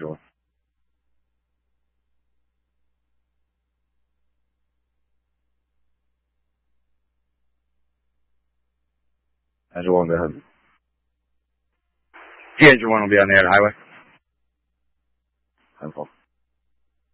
one. Angel 1, go ahead. Angel 1 will be on the air highway. 10-4.